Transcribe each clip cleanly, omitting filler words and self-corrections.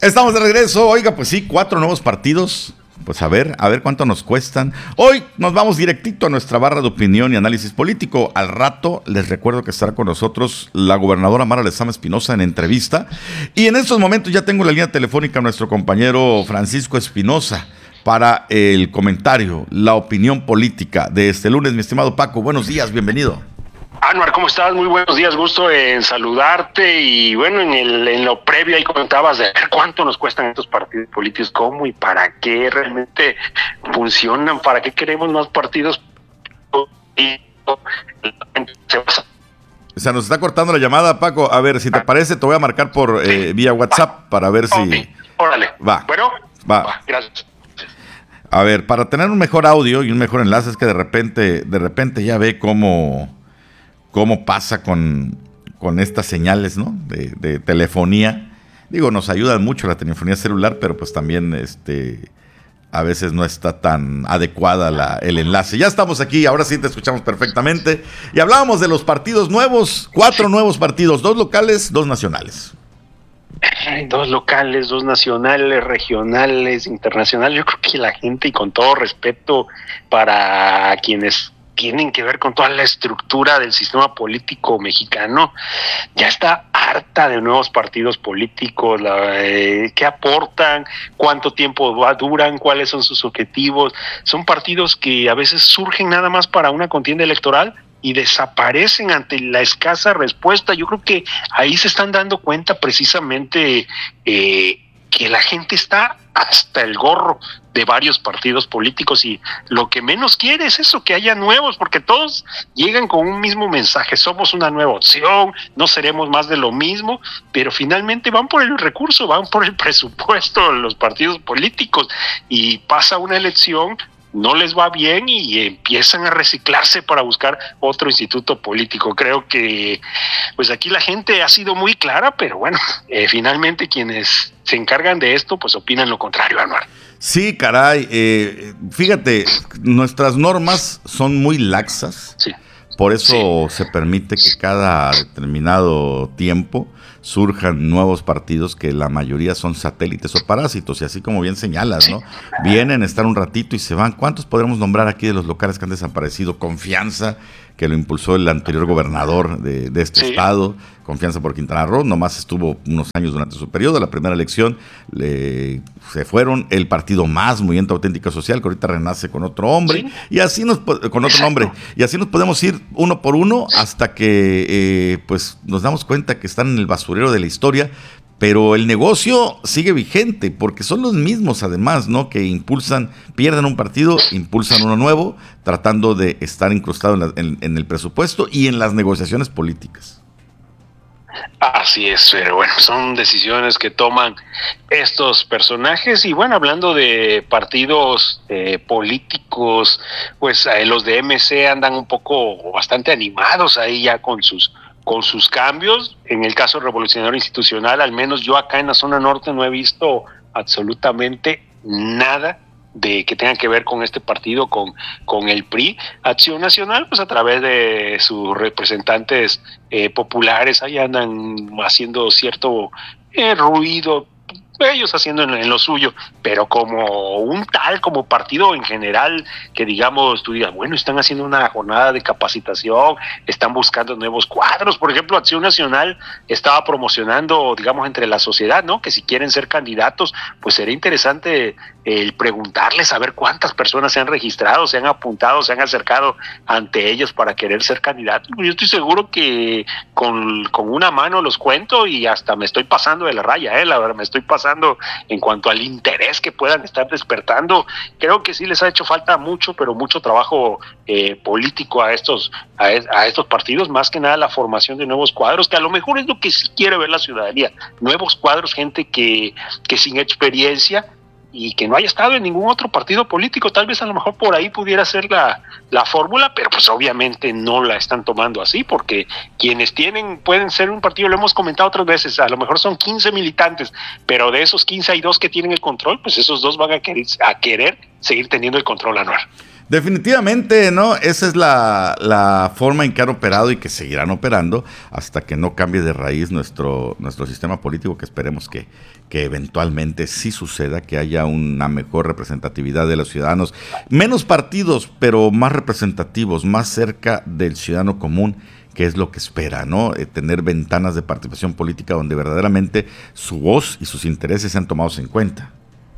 Estamos de regreso. Oiga, pues sí, 4 nuevos partidos. Pues a ver cuánto nos cuestan. Hoy nos vamos directito a nuestra barra de opinión y análisis político. Al rato les recuerdo que estará con nosotros la gobernadora Mara Lezama Espinosa en entrevista. Y en estos momentos ya tengo la línea telefónica a nuestro compañero Francisco Espinosa para el comentario, la opinión política de este lunes. Mi estimado Paco, buenos días, bienvenido. Anuar, ¿cómo estás? Muy buenos días, gusto en saludarte. Y bueno, en lo previo ahí comentabas de ver cuánto nos cuestan estos partidos políticos, cómo y para qué realmente funcionan, para qué queremos más partidos políticos. Se nos está cortando la llamada, Paco. A ver, si te parece, te voy a marcar por vía WhatsApp para ver si... Okay. Órale. Va. Bueno, va. Gracias. A ver, para tener un mejor audio y un mejor enlace, es que de repente ya ve cómo pasa con estas señales, ¿no? De telefonía. Digo, nos ayuda mucho la telefonía celular, pero pues también a veces no está tan adecuada el enlace. Ya estamos aquí, ahora sí te escuchamos perfectamente. Y hablábamos de los partidos nuevos, 4 nuevos partidos, 2 locales, 2 nacionales. 2 locales, 2 nacionales, regionales, internacionales. Yo creo que la gente, y con todo respeto para quienes tienen que ver con toda la estructura del sistema político mexicano, ya está harta de nuevos partidos políticos, qué aportan, cuánto tiempo duran, cuáles son sus objetivos. Son partidos que a veces surgen nada más para una contienda electoral y desaparecen ante la escasa respuesta. Yo creo que ahí se están dando cuenta precisamente que la gente está hasta el gorro de varios partidos políticos y lo que menos quiere es eso, que haya nuevos, porque todos llegan con un mismo mensaje: somos una nueva opción, no seremos más de lo mismo, pero finalmente van por el recurso, van por el presupuesto los partidos políticos, y pasa una elección, no les va bien y empiezan a reciclarse para buscar otro instituto político. Creo que pues aquí la gente ha sido muy clara, pero bueno, finalmente quienes se encargan de esto pues opinan lo contrario, Anuar. Sí, caray, fíjate, nuestras normas son muy laxas, sí. Por eso se permite que cada determinado tiempo surjan nuevos partidos que la mayoría son satélites o parásitos, y así como bien señalas, ¿no? Vienen, están un ratito y se van. ¿Cuántos podremos nombrar aquí de los locales que han desaparecido? Confianza, que lo impulsó el anterior gobernador de este estado, Confianza por Quintana Roo, nomás estuvo unos años durante su periodo. La primera elección se fueron. El partido Más, Movimiento Auténtica Social, que ahorita renace con otro hombre, y así con otro nombre, y así nos podemos ir uno por uno hasta que pues nos damos cuenta que están en el basurero de la historia. Pero el negocio sigue vigente, porque son los mismos además, ¿no? Que pierden un partido, impulsan uno nuevo, tratando de estar incrustado en el presupuesto y en las negociaciones políticas. Así es, pero bueno, son decisiones que toman estos personajes. Y bueno, hablando de partidos políticos, pues los de MC andan un poco bastante animados ahí ya con sus cambios. En el caso revolucionario institucional, al menos yo acá en la zona norte no he visto absolutamente nada de que tenga que ver con este partido, con el PRI. Acción Nacional, pues a través de sus representantes populares, ahí andan haciendo cierto ruido, ellos haciendo en lo suyo, pero como partido en general, que digamos, tú digas, bueno, están haciendo una jornada de capacitación, están buscando nuevos cuadros. Por ejemplo, Acción Nacional estaba promocionando, digamos, entre la sociedad, ¿no? Que si quieren ser candidatos, pues sería interesante el preguntarles a ver cuántas personas se han registrado, se han apuntado, se han acercado ante ellos para querer ser candidatos. Yo estoy seguro que con una mano los cuento, y hasta me estoy pasando de la raya, la verdad, me estoy pasando en cuanto al interés que puedan estar despertando. Creo que sí les ha hecho falta mucho, pero mucho trabajo político a estos partidos, más que nada la formación de nuevos cuadros, que a lo mejor es lo que sí quiere ver la ciudadanía, nuevos cuadros, gente que sin experiencia y que no haya estado en ningún otro partido político. Tal vez a lo mejor por ahí pudiera ser la fórmula, pero pues obviamente no la están tomando así, porque quienes pueden ser un partido, lo hemos comentado otras veces, a lo mejor son 15 militantes, pero de esos 15 hay 2 que tienen el control, pues esos 2 van a querer seguir teniendo el control, Anuar. Definitivamente, ¿no? Esa es la forma en que han operado y que seguirán operando hasta que no cambie de raíz nuestro sistema político, que esperemos que eventualmente sí suceda, que haya una mejor representatividad de los ciudadanos, menos partidos, pero más representativos, más cerca del ciudadano común, que es lo que espera, ¿no? Tener ventanas de participación política donde verdaderamente su voz y sus intereses sean tomados en cuenta.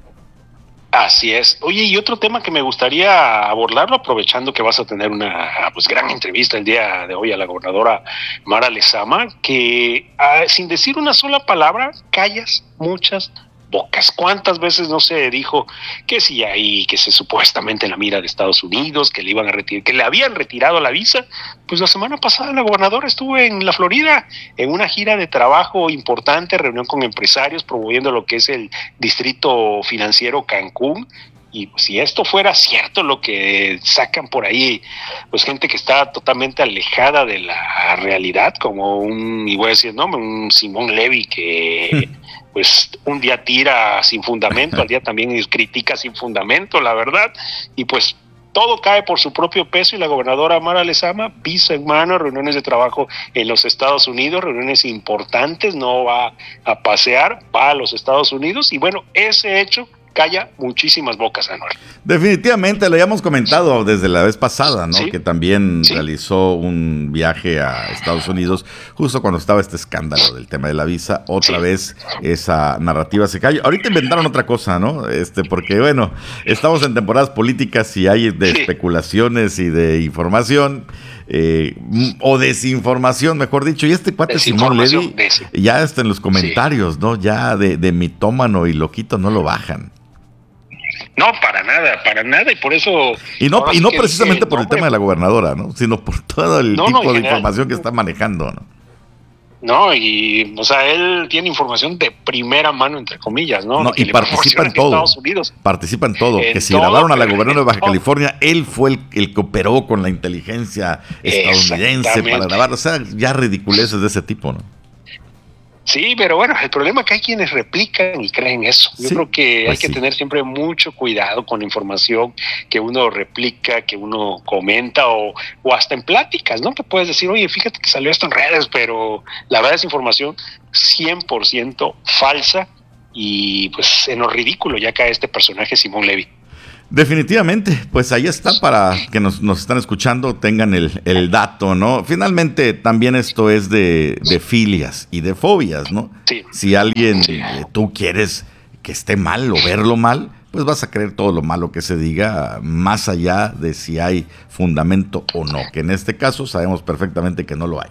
Así es. Oye, y otro tema que me gustaría abordarlo, aprovechando que vas a tener una gran entrevista el día de hoy a la gobernadora Mara Lezama, que sin decir una sola palabra, callas muchas bocas. ¿Cuántas veces no se dijo que sí ahí, que se supuestamente la mira de Estados Unidos, que le iban a retirar, que le habían retirado la visa? Pues la semana pasada la gobernadora estuvo en la Florida en una gira de trabajo importante, reunión con empresarios, promoviendo lo que es el distrito financiero Cancún. Y pues, si esto fuera cierto, lo que sacan por ahí, pues gente que está totalmente alejada de la realidad, como y voy a decir, ¿no? Un Simón Levy que pues un día tira sin fundamento, al día también critica sin fundamento, la verdad, y pues todo cae por su propio peso, y la gobernadora Mara Lezama, visa en mano, reuniones de trabajo en los Estados Unidos, reuniones importantes, no va a pasear, va a los Estados Unidos, y bueno, ese hecho calla muchísimas bocas, Anuel. Definitivamente, lo habíamos comentado desde la vez pasada, ¿no? Sí. Que también realizó un viaje a Estados Unidos justo cuando estaba este escándalo del tema de la visa. Otra vez esa narrativa se cayó. Ahorita inventaron otra cosa, ¿no? Porque bueno, estamos en temporadas políticas y hay de especulaciones y de información. O desinformación, mejor dicho, y este cuate Simón Levy ya está en los comentarios, ¿no? Ya de mitómano y loquito no lo bajan. No, para nada, y por eso... Y no precisamente por el tema de la gobernadora, ¿no? Sino por todo el tipo de información que está manejando, ¿no? No, y, o sea, él tiene información de primera mano, entre comillas, ¿no? Y participa en todo. Participa en todo. Que si grabaron a la gobernadora de Baja California, él fue el que operó con la inteligencia estadounidense para grabar. O sea, ya ridiculeces de ese tipo, ¿no? Sí, pero bueno, el problema es que hay quienes replican y creen eso. Yo creo que hay que tener siempre mucho cuidado con la información que uno replica, que uno comenta o hasta en pláticas, ¿no? Que puedes decir, oye, fíjate que salió esto en redes, pero la verdad es información 100% falsa, y pues en lo ridículo ya cae este personaje Simón Levy. Definitivamente, pues ahí está, para que nos están escuchando, tengan el dato, ¿no? Finalmente también esto es de filias y de fobias, ¿no? Sí. Si alguien tú quieres que esté mal o verlo mal, pues vas a creer todo lo malo que se diga, más allá de si hay fundamento o no, que en este caso sabemos perfectamente que no lo hay.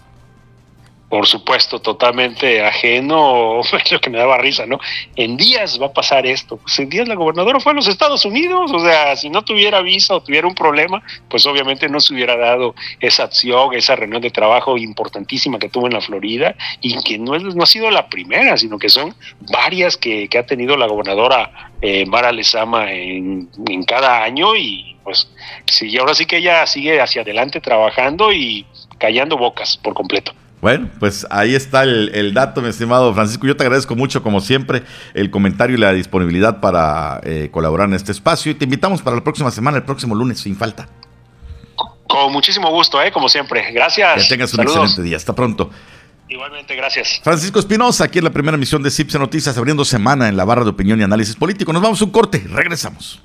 Por supuesto, totalmente ajeno, es lo que me daba risa, ¿no? En días va a pasar esto. Pues en días la gobernadora fue a los Estados Unidos, o sea, si no tuviera visa o tuviera un problema, pues obviamente no se hubiera dado esa acción, esa reunión de trabajo importantísima que tuvo en la Florida, y que no ha sido la primera, sino que son varias que ha tenido la gobernadora Mara Lezama en cada año, y pues sí, ahora sí que ella sigue hacia adelante trabajando y callando bocas por completo. Bueno, pues ahí está el dato, mi estimado Francisco. Yo te agradezco mucho, como siempre, el comentario y la disponibilidad para colaborar en este espacio. Y te invitamos para la próxima semana, el próximo lunes, sin falta. Con muchísimo gusto, como siempre. Gracias. Que tengas un excelente día. Hasta pronto. Igualmente, gracias. Francisco Espinosa, aquí en la primera emisión de CIPSE Noticias, abriendo semana en la barra de opinión y análisis político. Nos vamos a un corte, regresamos.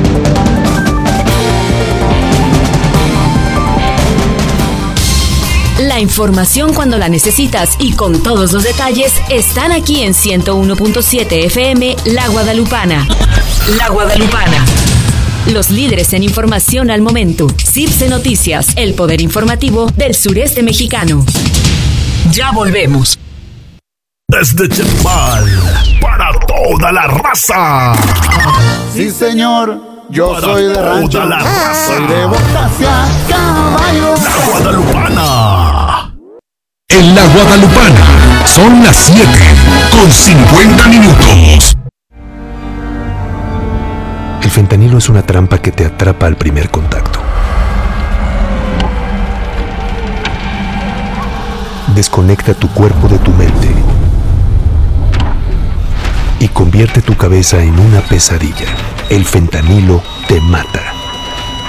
La información cuando la necesitas y con todos los detalles están aquí en 101.7 FM La Guadalupana. La Guadalupana. Los líderes en información al momento. CIPSE Noticias, el poder informativo del sureste mexicano. Ya volvemos. Desde Chetumal, para toda la raza. Sí, señor, yo para soy de rancho. Toda la raza. Soy de Botacia, caballo. La Guadalupana. En la Guadalupana son las 7:50. El fentanilo es una trampa que te atrapa al primer contacto. Desconecta tu cuerpo de tu mente y convierte tu cabeza en una pesadilla. El fentanilo te mata.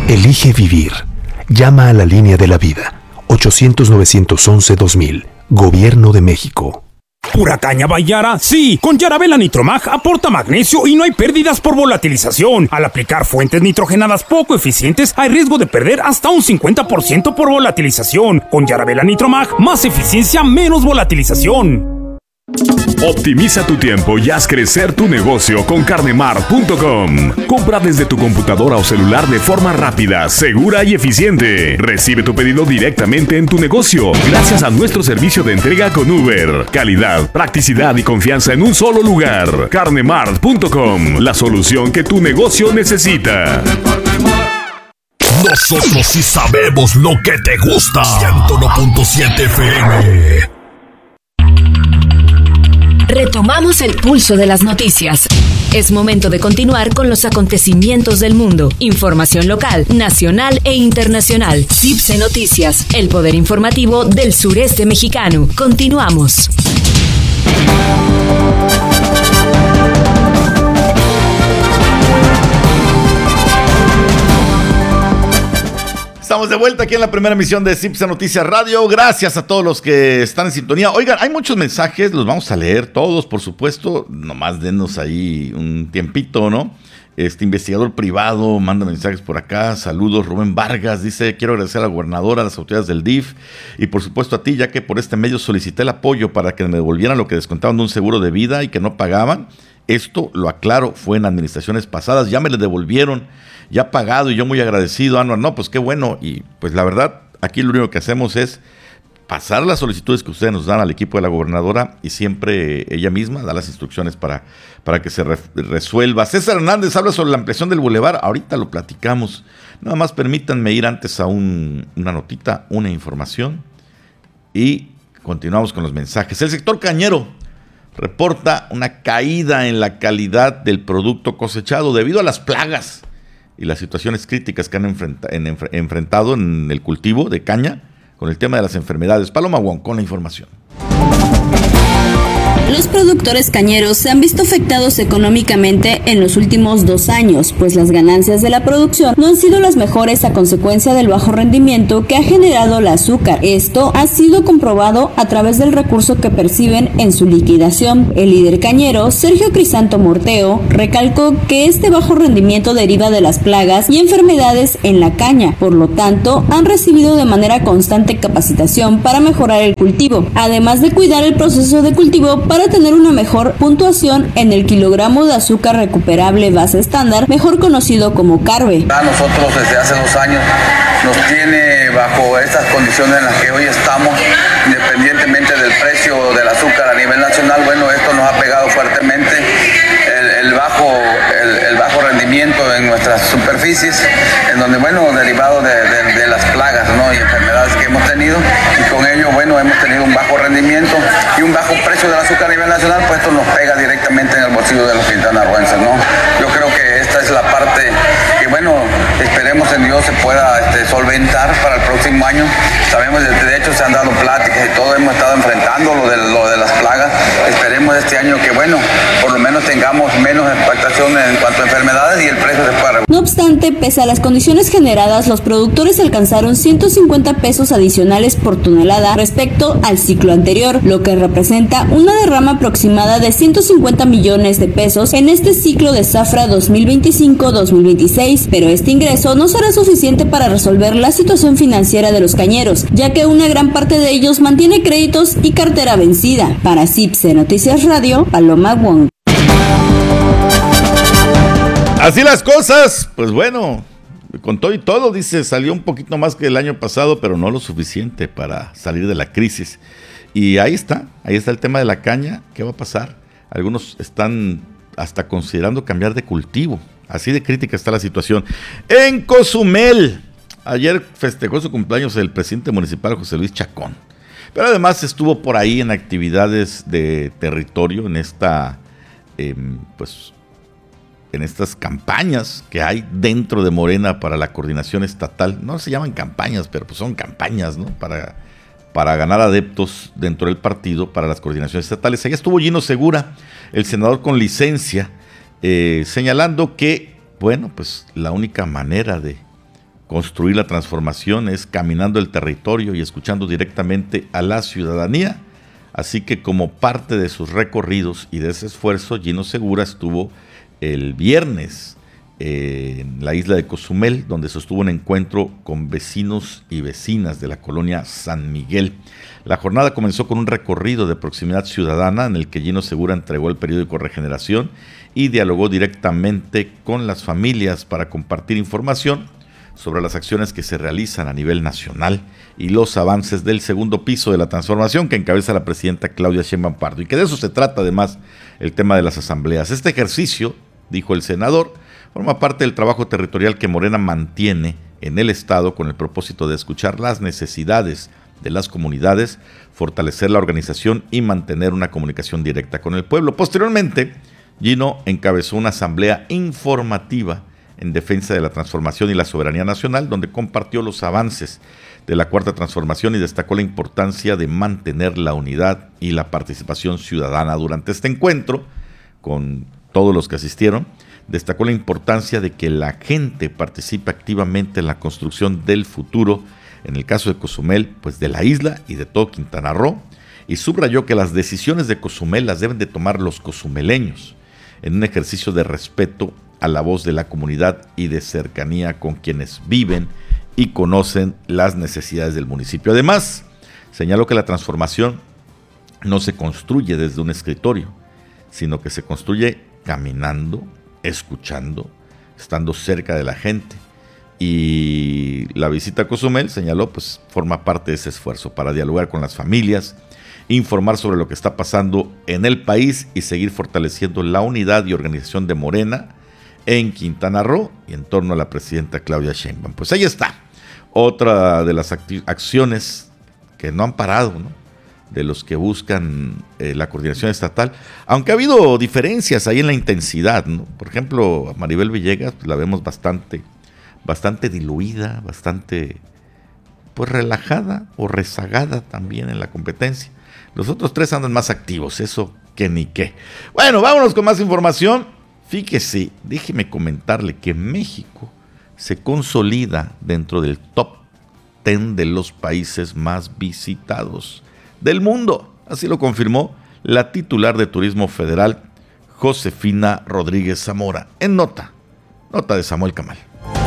Elige vivir. Llama a la línea de la vida. 800-911-2000. Gobierno de México. ¿Pura caña Bayara? Sí, con Yarabela Nitromag aporta magnesio y no hay pérdidas por volatilización. Al aplicar fuentes nitrogenadas poco eficientes, hay riesgo de perder hasta un 50% por volatilización. Con Yarabela Nitromag, más eficiencia, menos volatilización. Optimiza tu tiempo y haz crecer tu negocio con carnemart.com. Compra desde tu computadora o celular de forma rápida, segura y eficiente. Recibe tu pedido directamente en tu negocio gracias a nuestro servicio de entrega con Uber. Calidad, practicidad y confianza en un solo lugar. Carnemart.com, la solución que tu negocio necesita. Nosotros sí sabemos lo que te gusta. 101.7 FM. Retomamos el pulso de las noticias. Es momento de continuar con los acontecimientos del mundo. Información local, nacional e internacional. CIPSE Noticias, el poder informativo del sureste mexicano. Continuamos. Estamos de vuelta aquí en la primera emisión de CIPSE Noticias Radio. Gracias a todos los que están en sintonía. Oigan, hay muchos mensajes, los vamos a leer todos, por supuesto. Nomás denos ahí un tiempito, ¿no? Investigador privado manda mensajes por acá. Saludos, Rubén Vargas dice: quiero agradecer a la gobernadora, a las autoridades del DIF y por supuesto a ti, ya que por este medio solicité el apoyo para que me devolvieran lo que descontaban de un seguro de vida y que no pagaban. Esto, lo aclaro, fue en administraciones pasadas, ya me le devolvieron, ya pagado y yo muy agradecido. Anuar, no, pues qué bueno. Y pues la verdad, aquí lo único que hacemos es pasar las solicitudes que ustedes nos dan al equipo de la gobernadora y siempre ella misma da las instrucciones para que se resuelva. César Hernández habla sobre la ampliación del bulevar. Ahorita lo platicamos. Nada más permítanme ir antes a una notita, una información y continuamos con los mensajes. El sector cañero reporta una caída en la calidad del producto cosechado debido a las plagas y las situaciones críticas que han enfrentado en el cultivo de caña con el tema de las enfermedades. Paloma Wong con la información. Los productores cañeros se han visto afectados económicamente en los últimos 2 años, pues las ganancias de la producción no han sido las mejores a consecuencia del bajo rendimiento que ha generado el azúcar. Esto ha sido comprobado a través del recurso que perciben en su liquidación. El líder cañero, Sergio Crisanto Morteo, recalcó que este bajo rendimiento deriva de las plagas y enfermedades en la caña. Por lo tanto, han recibido de manera constante capacitación para mejorar el cultivo, además de cuidar el proceso de cultivo para tener una mejor puntuación en el kilogramo de azúcar recuperable base estándar, mejor conocido como CARBE. A nosotros desde hace 2 años nos tiene bajo estas condiciones en las que hoy estamos, independientemente del precio del azúcar a nivel nacional. Bueno, esto nos ha pegado fuertemente el bajo rendimiento en nuestras superficies, en donde, bueno, derivado de las plagas, ¿no?, y enfermedades que hemos tenido, y con ello, bueno, hemos tenido un bajo rendimiento y un bajo precio del azúcar a nivel nacional, pues esto nos pega directamente en el bolsillo de los quintanarroenses, ¿no? Yo creo que esta es la parte que, bueno, esperemos en Dios se pueda solventar para el próximo año. Sabemos, de hecho, se han dado pláticas y todo, hemos estado enfrentando lo de las plagas. Esperemos este año que, bueno, por lo menos tengamos menos expectación en cuanto a enfermedades y el precio se pueda regular. No obstante, pese a las condiciones generadas, los productores alcanzaron 150 pesos adicionales por tonelada respecto al ciclo anterior, lo que representa una derrama aproximada de 150 millones de pesos en este ciclo de zafra 2025-2026, pero este ingreso no será suficiente para resolver la situación financiera de los cañeros, ya que una gran parte de ellos mantiene créditos y cartera vencida. Para CIPSE Noticias Radio, Paloma Wong. Así las cosas, pues bueno, con todo y todo, dice, salió un poquito más que el año pasado, pero no lo suficiente para salir de la crisis. Y ahí está el tema de la caña. ¿Qué va a pasar? Algunos están hasta considerando cambiar de cultivo. Así de crítica está la situación. En Cozumel, ayer festejó su cumpleaños el presidente municipal José Luis Chacón. Pero además estuvo por ahí en actividades de territorio, en estas campañas que hay dentro de Morena para la coordinación estatal. No se llaman campañas, pero pues son campañas, ¿no? Para ganar adeptos dentro del partido para las coordinaciones estatales. Allá estuvo Gino Segura, el senador con licencia, señalando que, bueno, pues la única manera de Construir la transformación es caminando el territorio y escuchando directamente a la ciudadanía. Así que como parte de sus recorridos y de ese esfuerzo, Gino Segura estuvo el viernes en la isla de Cozumel, donde sostuvo un encuentro con vecinos y vecinas de la colonia San Miguel. La jornada comenzó con un recorrido de proximidad ciudadana en el que Gino Segura entregó el periódico Regeneración y dialogó directamente con las familias para compartir información sobre las acciones que se realizan a nivel nacional y los avances del segundo piso de la transformación que encabeza la presidenta Claudia Sheinbaum Pardo, y que de eso se trata además el tema de las asambleas. Este ejercicio, dijo el senador, forma parte del trabajo territorial que Morena mantiene en el Estado con el propósito de escuchar las necesidades de las comunidades, fortalecer la organización y mantener una comunicación directa con el pueblo. Posteriormente, Gino encabezó una asamblea informativa en defensa de la transformación y la soberanía nacional, donde compartió los avances de la Cuarta Transformación y destacó la importancia de mantener la unidad y la participación ciudadana. Durante este encuentro, con todos los que asistieron, destacó la importancia de que la gente participe activamente en la construcción del futuro, en el caso de Cozumel, pues de la isla y de todo Quintana Roo, y subrayó que las decisiones de Cozumel las deben de tomar los cozumeleños, en un ejercicio de respeto a la voz de la comunidad y de cercanía con quienes viven y conocen las necesidades del municipio. Además, señaló que la transformación no se construye desde un escritorio, sino que se construye caminando, escuchando, estando cerca de la gente. Y la visita a Cozumel, señaló, pues forma parte de ese esfuerzo para dialogar con las familias, informar sobre lo que está pasando en el país y seguir fortaleciendo la unidad y organización de Morena en Quintana Roo y en torno a la presidenta Claudia Sheinbaum. Pues ahí está, otra de las acciones que no han parado, ¿no?, de los que buscan la coordinación estatal, aunque ha habido diferencias ahí en la intensidad, ¿no? Por ejemplo, a Maribel Villegas pues la vemos bastante diluida, bastante pues relajada o rezagada también en la competencia. Los otros tres andan más activos, eso que ni qué. Bueno, vámonos con más información. Fíjese, déjeme comentarle que México se consolida dentro del top 10 de los países más visitados del mundo. Así lo confirmó la titular de Turismo Federal, Josefina Rodríguez Zamora, en nota de Samuel Camal.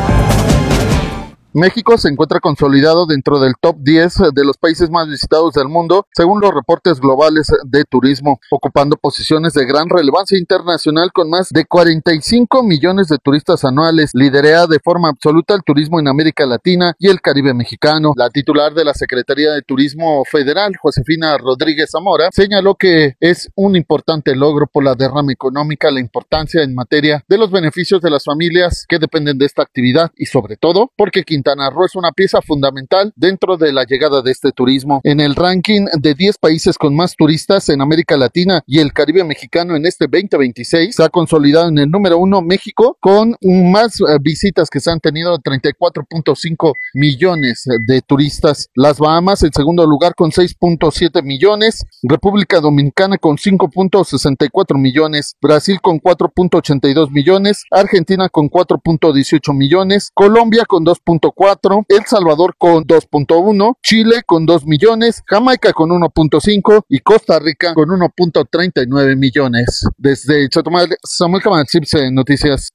México se encuentra consolidado dentro del top 10 de los países más visitados del mundo, según los reportes globales de turismo, ocupando posiciones de gran relevancia internacional con más de 45 millones de turistas anuales. Lidera de forma absoluta el turismo en América Latina y el Caribe mexicano. La titular de la Secretaría de Turismo Federal, Josefina Rodríguez Zamora, señaló que es un importante logro por la derrama económica, la importancia en materia de los beneficios de las familias que dependen de esta actividad y sobre todo porque Quintana Roo es una pieza fundamental dentro de la llegada de este turismo. En el ranking de 10 países con más turistas en América Latina y el Caribe mexicano en este 2026, se ha consolidado en el número 1 México, con más visitas que se han tenido, 34.5 millones de turistas. Las Bahamas en segundo lugar con 6.7 millones, República Dominicana con 5.64 millones, Brasil con 4.82 millones, Argentina con 4.18 millones, Colombia con 2.4, El Salvador con 2.1, Chile con 2 millones, Jamaica con 1.5 y Costa Rica con 1.39 millones. Desde Chetumal, Samuel Camal, CIPSE Noticias.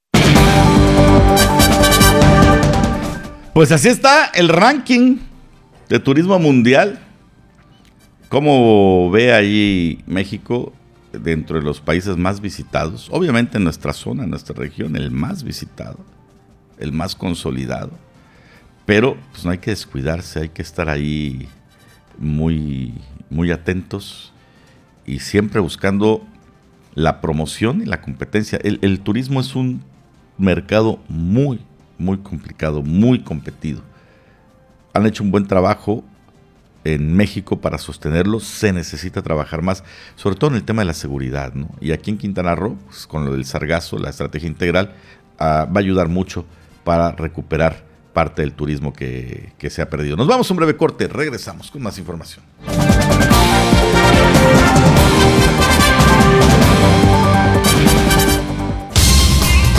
Pues así está el ranking de turismo mundial. ¿Cómo ve ahí México dentro de los países más visitados? Obviamente en nuestra zona, en nuestra región, el más visitado, el más consolidado. Pero pues no hay que descuidarse, hay que estar ahí muy, muy atentos y siempre buscando la promoción y la competencia. El turismo es un mercado muy, muy complicado, muy competido. Han hecho un buen trabajo en México para sostenerlo, se necesita trabajar más, sobre todo en el tema de la seguridad, ¿no? Y aquí en Quintana Roo, pues, con lo del sargazo, la estrategia integral, va a ayudar mucho para recuperar parte del turismo que se ha perdido. Nos vamos a un breve corte, regresamos con más información.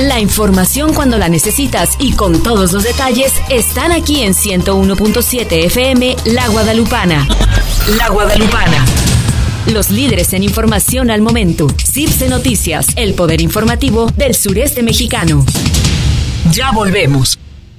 La información cuando la necesitas y con todos los detalles están aquí en 101.7 FM La Guadalupana. La Guadalupana. Los líderes en información al momento. CIRSE Noticias, el poder informativo del sureste mexicano. Ya volvemos.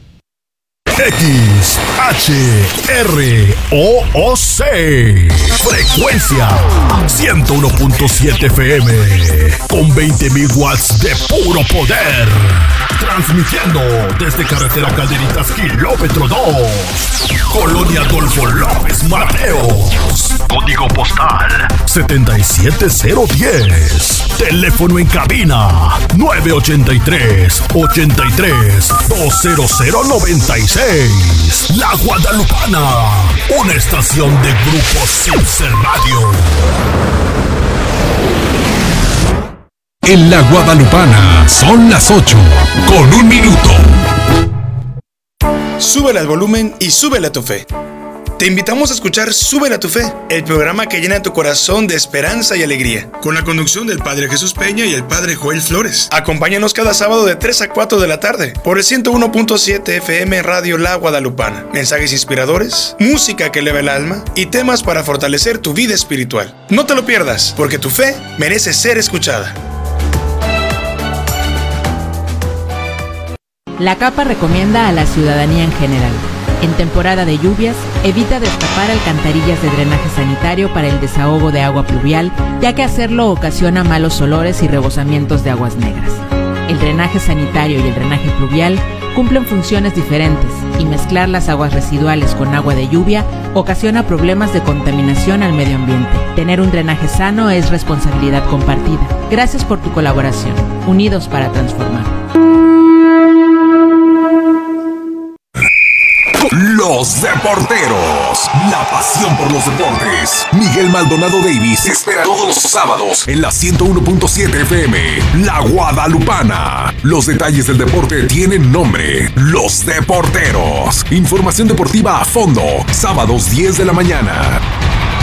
XHROOC. Frecuencia 101.7 FM. Con 20.000 watts de puro poder. Transmitiendo desde carretera Calderitas, kilómetro 2. Colonia Adolfo López Mateos. Código postal 77010. Teléfono en cabina 983-83-20096. La Guadalupana, una estación de Grupo CIRSE Radio. En La Guadalupana son las 8:01. Súbele al volumen y súbele a tu fe. Te invitamos a escuchar Súbele a tu Fe, el programa que llena tu corazón de esperanza y alegría, con la conducción del Padre Jesús Peña y el Padre Joel Flores. Acompáñanos cada sábado de 3 a 4 de la tarde por el 101.7 FM Radio La Guadalupana. Mensajes inspiradores, música que eleva el alma y temas para fortalecer tu vida espiritual. No te lo pierdas, porque tu fe merece ser escuchada. La CAPA recomienda a la ciudadanía en general: en temporada de lluvias, evita destapar alcantarillas de drenaje sanitario para el desahogo de agua pluvial, ya que hacerlo ocasiona malos olores y rebosamientos de aguas negras. El drenaje sanitario y el drenaje pluvial cumplen funciones diferentes, y mezclar las aguas residuales con agua de lluvia ocasiona problemas de contaminación al medio ambiente. Tener un drenaje sano es responsabilidad compartida. Gracias por tu colaboración. Unidos para transformar. Los Deporteros, la pasión por los deportes. Miguel Maldonado Davis te espera todos los sábados en la 101.7 FM, La Guadalupana. Los detalles del deporte tienen nombre: Los Deporteros. Información deportiva a fondo, sábados 10 de la mañana.